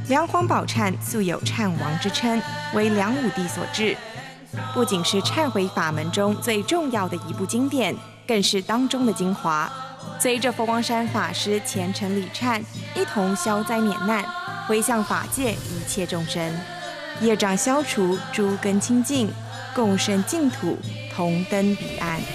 梁皇宝忏素有忏王之称，为梁武帝所制。不仅是忏悔法门中最重要的一部经典，更是当中的精华。随着佛光山法师虔诚礼忏，一同消灾免难，回向法界一切众生，业障消除，诸根清净，共生净土，同登彼岸。